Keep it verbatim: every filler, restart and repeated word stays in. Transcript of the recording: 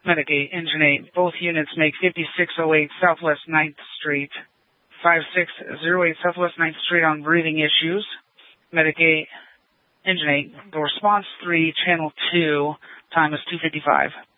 Medic eight, Engine eight. Both units make fifty-six oh eight Southwest ninth Street. five six oh eight Southwest ninth Street on breathing issues. Medic eight, Engine eight. The response three, Channel two. Time is two fifty-five.